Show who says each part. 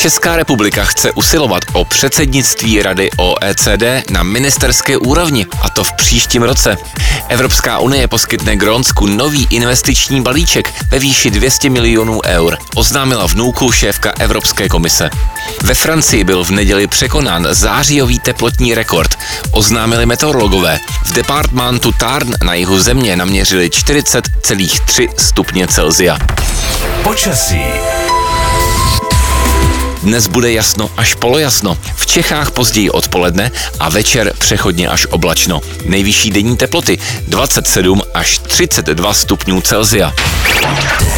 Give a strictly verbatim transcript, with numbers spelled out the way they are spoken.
Speaker 1: Česká republika chce usilovat o předsednictví Rady O E C D na ministerské úrovni, a to v příštím roce. Evropská unie poskytne Grónsku nový investiční balíček ve výši dvě stě milionů eur, oznámila v Nuuku šéfka Evropské komise. Ve Francii byl v neděli překonán zářijový teplotní rekord, oznámili meteorologové. V departementu Tarn na jihu země naměřili čtyřicet celá tři stupně Celsia.
Speaker 2: Počasí.
Speaker 1: Dnes bude jasno až polojasno. V Čechách později odpoledne a večer přechodně až oblačno. Nejvyšší denní teploty dvacet sedm až třicet dva stupňů Celsia.